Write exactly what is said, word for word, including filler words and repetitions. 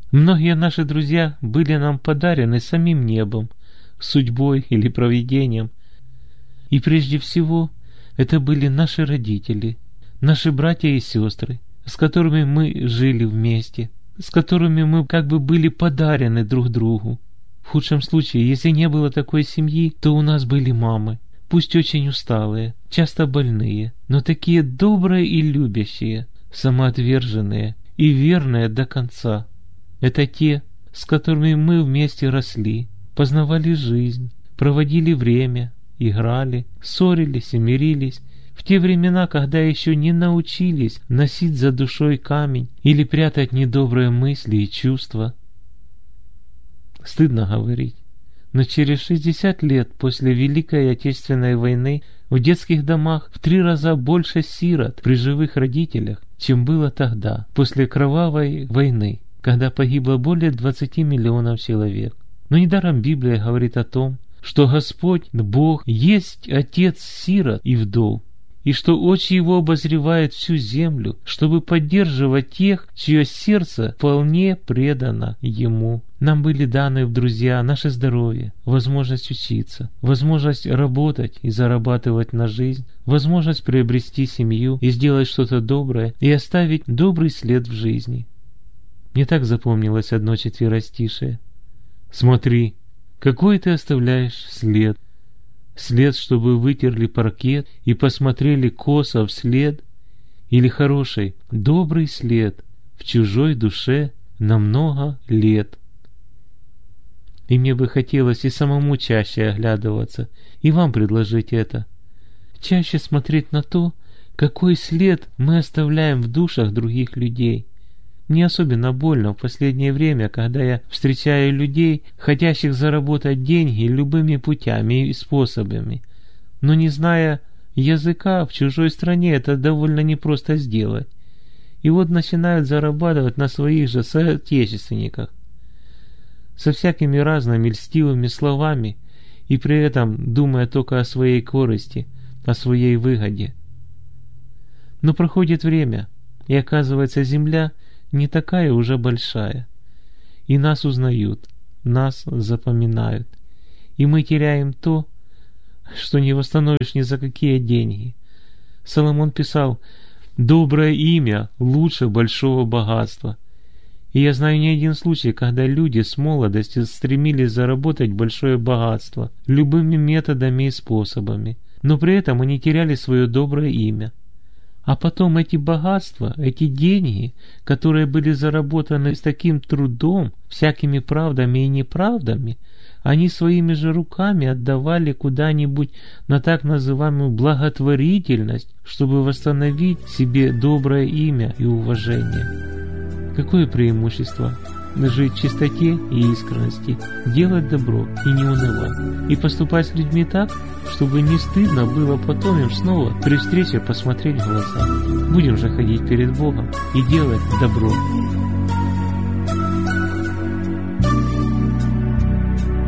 Многие наши друзья были нам подарены самим небом, судьбой или провидением. И прежде всего, это были наши родители, наши братья и сестры, с которыми мы жили вместе, с которыми мы как бы были подарены друг другу. В худшем случае, если не было такой семьи, то у нас были мамы, пусть очень усталые, часто больные, но такие добрые и любящие, самоотверженные и верные до конца. Это те, с которыми мы вместе росли, познавали жизнь, проводили время, играли, ссорились и мирились, в те времена, когда еще не научились носить за душой камень или прятать недобрые мысли и чувства. Стыдно говорить, но через шестьдесят лет после Великой Отечественной войны в детских домах в три раза больше сирот при живых родителях, чем было тогда, после кровавой войны, когда погибло более двадцати миллионов человек. Но недаром Библия говорит о том, что Господь, Бог, есть Отец сирот и вдов, и что очи Его обозревают всю землю, чтобы поддерживать тех, чье сердце вполне предано Ему. Нам были даны в друзья наше здоровье, возможность учиться, возможность работать и зарабатывать на жизнь, возможность приобрести семью и сделать что-то доброе и оставить добрый след в жизни. Мне так запомнилось одно четверостишее. «Смотри, какой ты оставляешь след, след, чтобы вытерли паркет и посмотрели косо вслед, или хороший, добрый след в чужой душе на много лет». И мне бы хотелось и самому чаще оглядываться, и вам предложить это. Чаще смотреть на то, какой след мы оставляем в душах других людей. Мне особенно больно в последнее время, когда я встречаю людей, хотящих заработать деньги любыми путями и способами. Но не зная языка, в чужой стране это довольно непросто сделать. И вот начинают зарабатывать на своих же соотечественниках, со всякими разными льстивыми словами, и при этом думая только о своей корысти, о своей выгоде. Но проходит время, и оказывается, земля не такая уже большая, и нас узнают, нас запоминают, и мы теряем то, что не восстановишь ни за какие деньги. Соломон писал: «Доброе имя лучше большого богатства». И я знаю не один случай, когда люди с молодости стремились заработать большое богатство любыми методами и способами, но при этом они теряли свое доброе имя. А потом эти богатства, эти деньги, которые были заработаны с таким трудом, всякими правдами и неправдами, они своими же руками отдавали куда-нибудь на так называемую благотворительность, чтобы восстановить себе доброе имя и уважение. Какое преимущество? Жить в чистоте и искренности, делать добро и не унывать, и поступать с людьми так, чтобы не стыдно было потом им снова при встрече посмотреть в глаза. Будем же ходить перед Богом и делать добро.